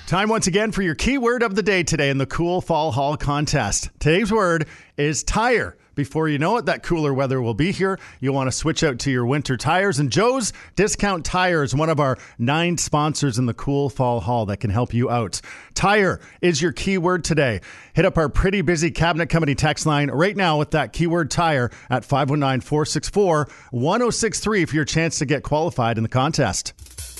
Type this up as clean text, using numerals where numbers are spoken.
Time once again for your keyword of the day today in the Cool Fall Haul contest. Today's word is tire. Before you know it, that cooler weather will be here. You'll want to switch out to your winter tires. And Joe's Discount Tire is one of our 9 sponsors in the Cool Fall Haul that can help you out. Tire is your keyword today. Hit up our pretty busy Cabinet Company text line right now with that keyword tire at 519-464-1063 for your chance to get qualified in the contest.